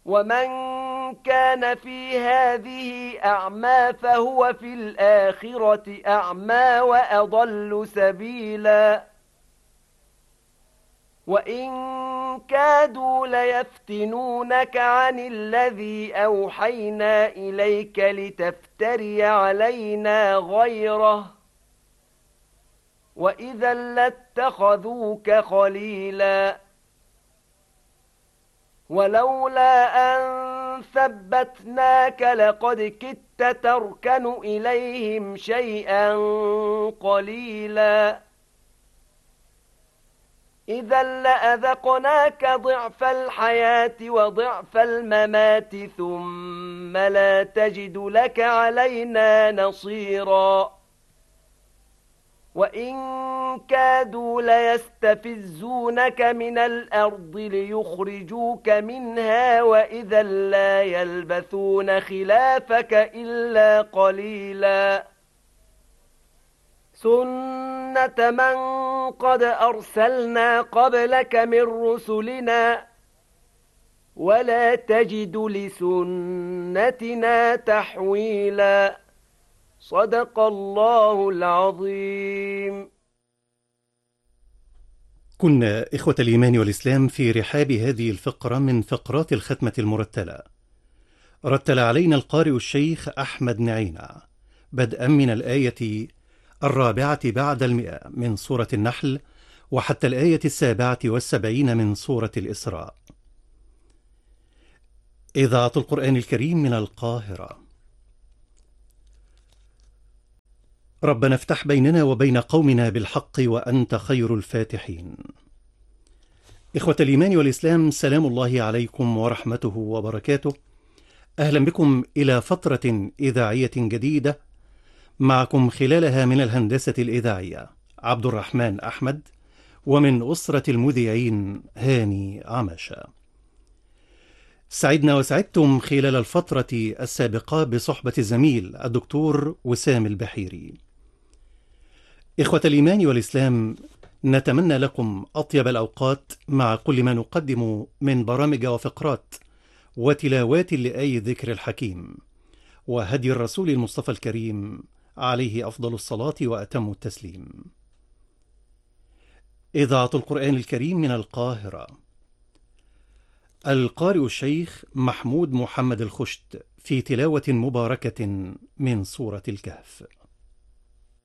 ومن كان في هذه أعمى فهو في الآخرة أعمى وأضل سبيلا وإن كادوا ليفتنونك عن الذي أوحينا إليك لتفتري علينا غيره وإذا لاتخذوك خليلا ولولا أن ثبتناك لقد كدت تركن إليهم شيئا قليلا إذا لأذقناك ضعف الحياة وضعف الممات ثم لا تجد لك علينا نصيرا وإن كادوا ليستفزونك من الأرض ليخرجوك منها وإذا لا يلبثون خلافك إلا قليلا سنة من قد أرسلنا قبلك من رسلنا ولا تجد لسنتنا تحويلا صدق الله العظيم. كنا إخوة الإيمان والإسلام في رحاب هذه الفقرة من فقرات الختمة المرتلة. رتل علينا القارئ الشيخ أحمد نعينة بدءا من الآية 4 بعد 100 من سورة النحل وحتى الآية 77 من سورة الإسراء. إذاعة القرآن الكريم من القاهرة. ربنا افتح بيننا وبين قومنا بالحق وأنت خير الفاتحين. إخوة الإيمان والإسلام، سلام الله عليكم ورحمته وبركاته. أهلا بكم إلى فترة إذاعية جديدة معكم خلالها من الهندسة الإذاعية عبد الرحمن أحمد، ومن أسرة المذيعين هاني عماشة. سعدنا وسعدتم خلال الفترة السابقة بصحبة الزميل الدكتور وسام البحيري. إخوة الإيمان والإسلام، نتمنى لكم أطيب الأوقات مع كل ما نقدم من برامج وفقرات وتلاوات لآي ذكر الحكيم وهدي الرسول المصطفى الكريم عليه أفضل الصلاة وأتم التسليم. إذاعة القرآن الكريم من القاهرة. القارئ الشيخ محمود محمد الخشت في تلاوة مباركة من سورة الكهف.